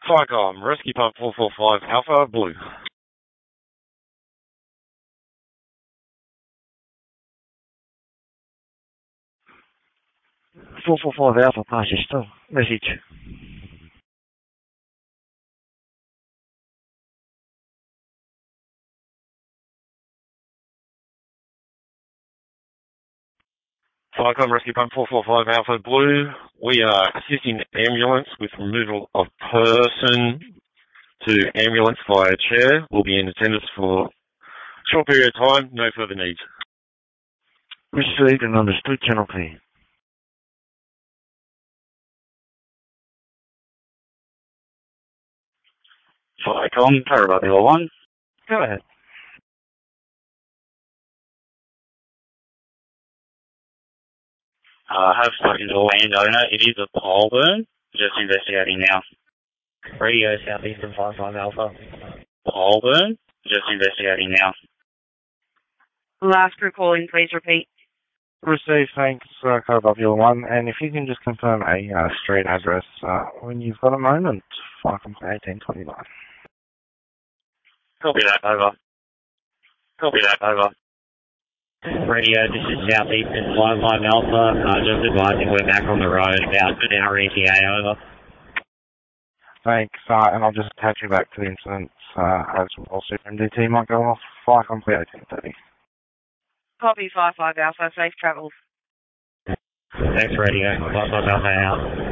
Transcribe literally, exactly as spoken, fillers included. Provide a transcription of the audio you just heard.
Flycom, Rescue Pump four four five, Alpha Blue. four four five Alpha, pass your still. Message. Flycom, Rescue Pump four four five, Alpha Blue. We are assisting ambulance with removal of person to ambulance via chair. We'll be in attendance for a short period of time, no further needs. Received and understood, Channel P. Flycom, Parabot Hill one. Go ahead. I uh, have spoken to the landowner. It is a pole burn. Just investigating now. Radio Southeastern five five Alpha. Pole burn. Just investigating now. Last crew calling, please repeat. Received, thanks, uh, Cobalt Hill one. And if you can just confirm a uh, street address uh, when you've got a moment. Flycom eighteen twenty-nine. Copy that, over. Copy that, over. Radio, this is Southeastern five five Alpha. Uh, just advising we're back on the road about an hour E T A, over. Thanks, uh, and I'll just attach you back to the incident uh, as well. Super M D T might go off. Flycom eighteen thirty. Copy five five Alpha, safe travels. Thanks, Radio. five five Alpha out.